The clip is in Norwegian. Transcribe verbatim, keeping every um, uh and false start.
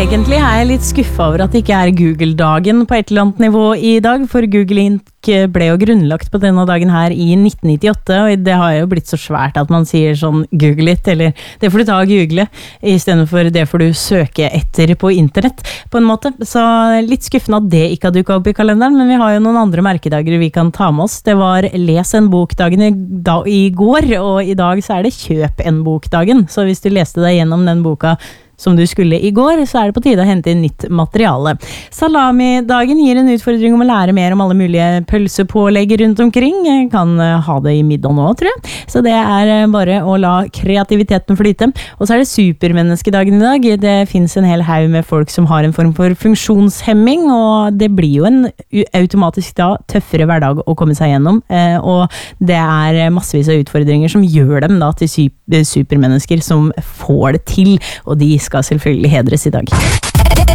Egentlig er jeg litt skuffet over at det ikke er Google-dagen på et eller annet nivå i dag, for Google Inc ble jo grunnlagt på denne dagen her i nitten nittiåtte, og det har jo blitt så svært at man sier sånn Google it, eller det får du ta og google, i stedet for det får du søke etter på internett, på en måte. Så litt skuffende at det ikke har dukket opp i kalenderen, men vi har jo noen andre merkedager vi kan ta med oss. Det var Les en bok-dagen i, da, i går, og i dag så er det Kjøp en bok-dagen, så hvis du leste deg gjennom den boka som du skulle i går, så er det på tide å hente inn nytt materiale. Salami-dagen gir en utfordring om å lære mer om alle mulige pølsepålegg rundt omkring. Jeg kan ha det i middag nå, tror jeg. Så det er bare å la kreativiteten flyte. Og så er det supermenneskedagen i dag. Det finnes en hel haug med folk som har en form for funksjonshemming, og det blir jo en automatisk da tøffere hverdag å komme seg gjennom. Og det er massevis av utfordringer som gjør dem da til supermennesker som får det til, og de skal selvfølgelig hedres i dag.